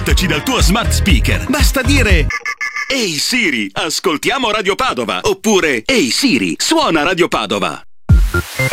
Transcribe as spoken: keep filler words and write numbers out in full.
Ascoltaci dal tuo smart speaker. Basta dire: ehi Siri, ascoltiamo Radio Padova. Oppure: ehi Siri, suona Radio Padova.